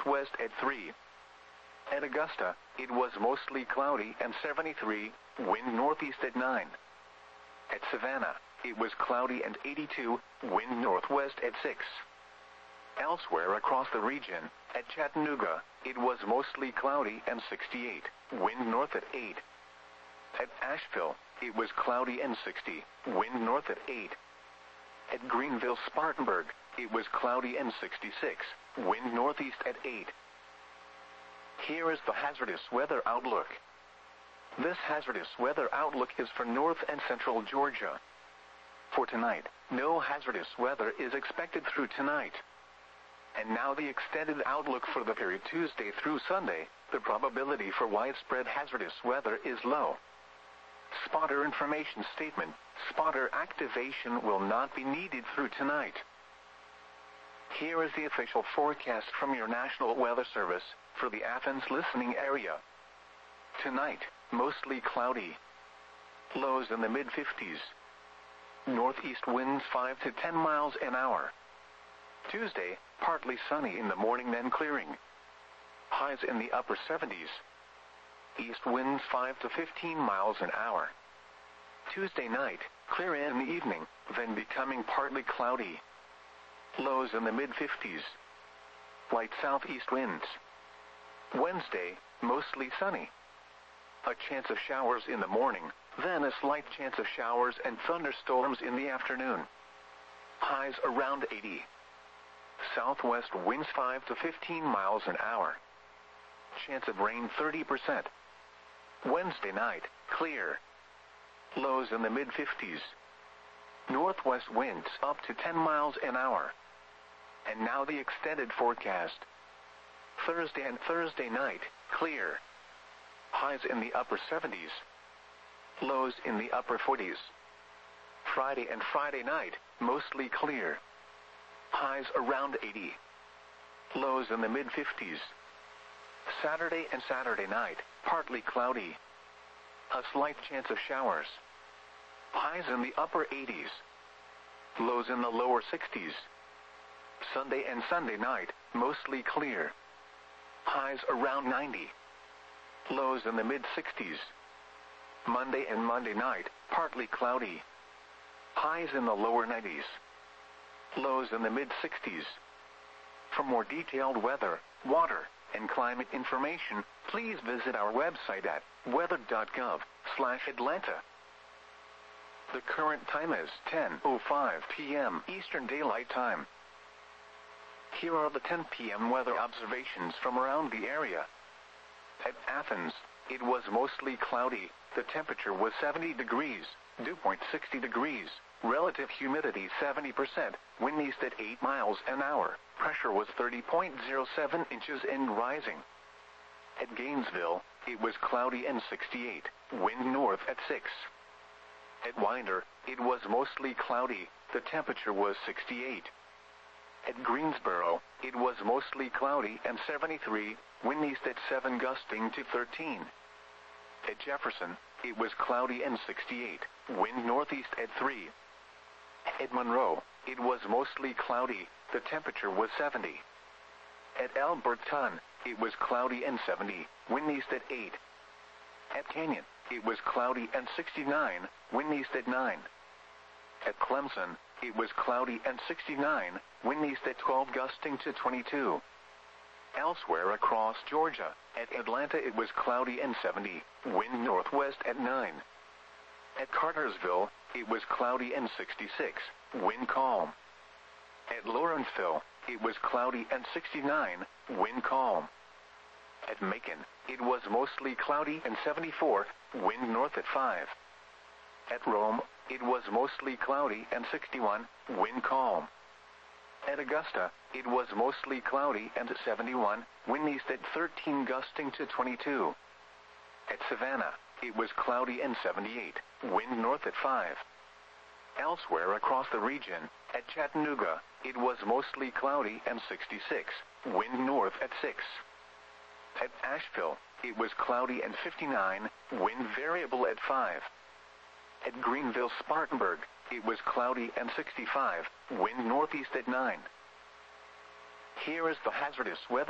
northwest at 3. At Augusta, it was mostly cloudy and 73, wind northeast at 9. At Savannah, it was cloudy and 82, wind northwest at 6. Elsewhere across the region, at Chattanooga, it was mostly cloudy and 68, wind north at 8. At Asheville, it was cloudy and 60, wind north at 8. At Greenville-Spartanburg, it was cloudy and 66, wind northeast at 8. Here is the hazardous weather outlook. This hazardous weather outlook is for north and central Georgia. For tonight, no hazardous weather is expected through tonight. And now the extended outlook for the period Tuesday through Sunday, the probability for widespread hazardous weather is low. Spotter information statement, spotter activation will not be needed through tonight. Here is the official forecast from your National Weather Service for the Athens listening area. Tonight, mostly cloudy. Lows in the mid-50s. Northeast winds 5 to 10 miles an hour. Tuesday, partly sunny in the morning then clearing. Highs in the upper 70s. East winds 5 to 15 miles an hour. Tuesday night, clear in the evening, then becoming partly cloudy. Lows in the mid-50s. Light southeast winds. Wednesday, mostly sunny. A chance of showers in the morning, then a slight chance of showers and thunderstorms in the afternoon. Highs around 80. Southwest winds 5 to 15 miles an hour. Chance of rain 30%. Wednesday night, clear. Lows in the mid-50s. Northwest winds up to 10 miles an hour. And now the extended forecast. Thursday and Thursday night, clear. Highs in the upper 70s. Lows in the upper 40s. Friday and Friday night, mostly clear. Highs around 80. Lows in the mid-50s. Saturday and Saturday night, partly cloudy. A slight chance of showers. Highs in the upper 80s. Lows in the lower 60s. Sunday and Sunday night, mostly clear. Highs around 90. Lows in the mid-60s. Monday and Monday night, partly cloudy. Highs in the lower 90s. Lows in the mid-60s. For more detailed weather, water, and climate information, please visit our website at weather.gov/Atlanta. The current time is 10:05 p.m. Eastern Daylight Time. Here are the 10 p.m. weather observations from around the area. At Athens, it was mostly cloudy. The temperature was 70 degrees, dew point 60 degrees, relative humidity 70%, wind east at 8 miles an hour, pressure was 30.07 inches and rising. At Gainesville, it was cloudy and 68, wind north at 6. At Winder, it was mostly cloudy. The temperature was 68. At Greensboro, it was mostly cloudy and 73, wind east at 7 gusting to 13. At Jefferson, it was cloudy and 68, wind northeast at 3. At Monroe, it was mostly cloudy. The temperature was 70. At Alberton, it was cloudy and 70, wind east at 8. At Canyon, it was cloudy and 69, wind east at 9. At Clemson, it was cloudy and 69, wind east at 12 gusting to 22. Elsewhere across Georgia, at Atlanta it was cloudy and 70, wind northwest at 9. At Cartersville, it was cloudy and 66, wind calm. At Lawrenceville, it was cloudy and 69, wind calm. At Macon, it was mostly cloudy and 74, wind north at 5. At Rome, it was mostly cloudy and 61, wind calm. At Augusta, it was mostly cloudy and 71, wind east at 13 gusting to 22. At Savannah, it was cloudy and 78, wind north at 5. Elsewhere across the region, at Chattanooga, it was mostly cloudy and 66, wind north at 6. At Asheville, it was cloudy and 59, wind variable at 5. At Greenville-Spartanburg, it was cloudy and 65, wind northeast at 9. Here is the hazardous weather